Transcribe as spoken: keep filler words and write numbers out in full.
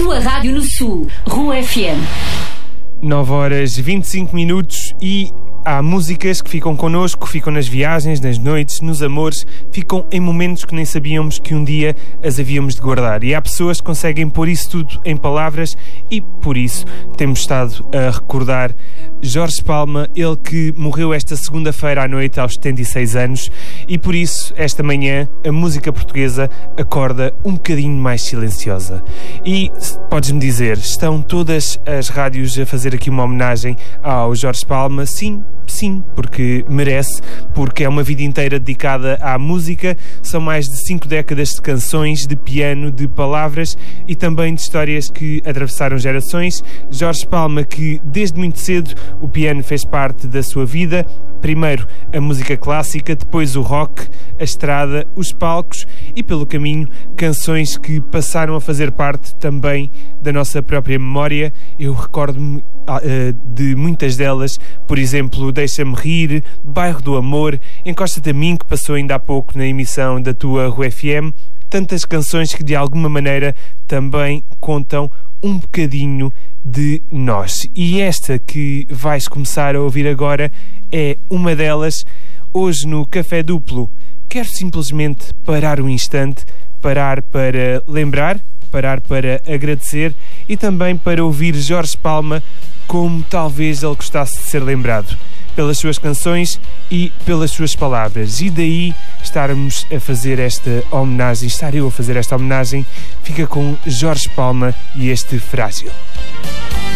tua rádio no Sul, Rua F M. nove horas e vinte e cinco minutos e há músicas que ficam connosco, ficam nas viagens, nas noites, nos amores, ficam em momentos que nem sabíamos que um dia as havíamos de guardar. E há pessoas que conseguem pôr isso tudo em palavras e, por isso, temos estado a recordar Jorge Palma, ele que morreu esta segunda-feira à noite aos setenta e seis anos, e por isso, esta manhã, a música portuguesa acorda um bocadinho mais silenciosa. E, podes-me dizer, estão todas as rádios a fazer aqui uma homenagem ao Jorge Palma? Sim, sim, porque merece, porque é uma vida inteira dedicada à música, são mais de cinco décadas de canções, de piano, de palavras e também de histórias que atravessaram gerações. Jorge Palma, que desde muito cedo o piano fez parte da sua vida, primeiro a música clássica, depois o rock, a estrada, os palcos e pelo caminho canções que passaram a fazer parte também da nossa própria memória. Eu recordo-me uh, de muitas delas, por exemplo, Deixa-me Rir, Bairro do Amor, Encosta-te a Mim, que passou ainda há pouco na emissão da tua Rua F M. Tantas canções que de alguma maneira também contam um bocadinho de nós. E esta que vais começar a ouvir agora é uma delas. Hoje no Café Duplo quero simplesmente parar um instante, parar para lembrar, parar para agradecer e também para ouvir Jorge Palma como talvez ele gostasse de ser lembrado, pelas suas canções e pelas suas palavras. E daí estarmos a fazer esta homenagem, estar eu a fazer esta homenagem, fica com Jorge Palma e este Frágil.